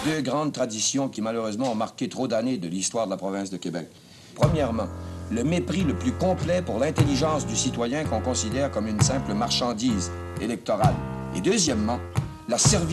deux grandes traditions qui malheureusement ont marqué trop d'années de l'histoire de la province de Québec. Premièrement, le mépris le plus complet pour l'intelligence du citoyen qu'on considère comme une simple marchandise électorale. Et deuxièmement, la servitude